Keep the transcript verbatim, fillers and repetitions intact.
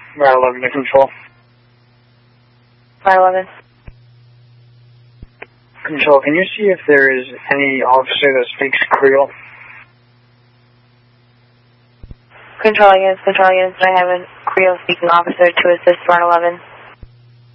Ride eleven to control. Ride eleven. Control, can you see if there is any officer that speaks Creole? Control units, control units, I have a Creole speaking officer to assist Ride eleven.